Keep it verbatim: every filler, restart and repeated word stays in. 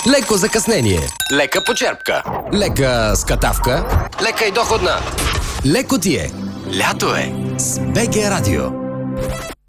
леко закъснение, Лека почерпка. лека скатавка, Лека и доходна. леко ти е. Лято е. С БГ Радио.